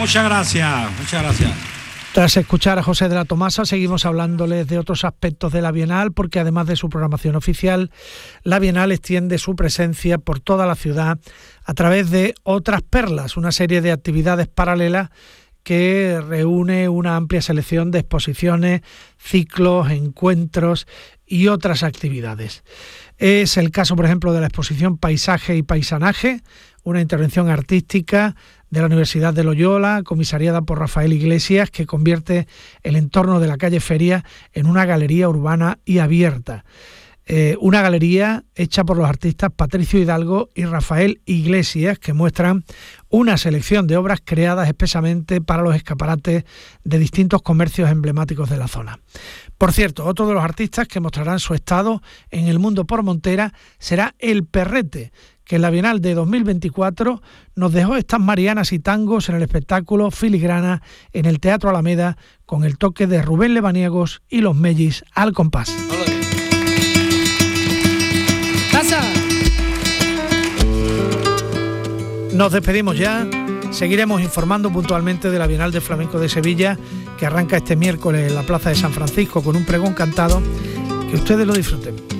muchas gracias, muchas gracias. Tras escuchar a José de la Tomasa, seguimos hablándoles de otros aspectos de la Bienal, porque además de su programación oficial, la Bienal extiende su presencia por toda la ciudad a través de Otras Perlas, una serie de actividades paralelas que reúne una amplia selección de exposiciones, ciclos, encuentros y otras actividades. Es el caso, por ejemplo, de la exposición Paisaje y Paisanaje, una intervención artística de la Universidad de Loyola, comisariada por Rafael Iglesias, que convierte el entorno de la calle Feria en una galería urbana y abierta. Una galería hecha por los artistas Patricio Hidalgo y Rafael Iglesias, que muestran una selección de obras creadas expresamente para los escaparates de distintos comercios emblemáticos de la zona. Por cierto, otro de los artistas que mostrarán su estado en el mundo por Montera será El Perrete, que en la Bienal de 2024 nos dejó estas marianas y tangos en el espectáculo Filigrana en el Teatro Alameda, con el toque de Rubén Lebaniegos y los Mellis al compás. ¡Pasa! Nos despedimos ya. Seguiremos informando puntualmente de la Bienal de Flamenco de Sevilla, que arranca este miércoles en la Plaza de San Francisco con un pregón cantado. Que ustedes lo disfruten.